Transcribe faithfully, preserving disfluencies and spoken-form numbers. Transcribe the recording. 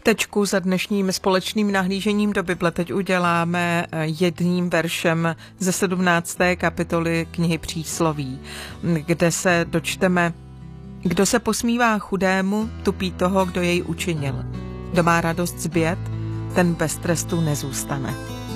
Tečku za dnešním společným nahlížením do Bible teď uděláme jedním veršem ze sedmnácté kapitoly knihy Přísloví, kde se dočteme: Kdo se posmívá chudému, tupí toho, kdo jej učinil. Kdo má radost z běd, ten bez trestu nezůstane.